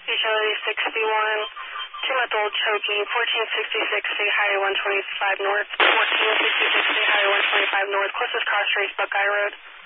Utility 61, 2 Month Old Choking, 1466 State Highway 125 North, 1466 State Highway 125 North, closest cross street, Buckeye Road.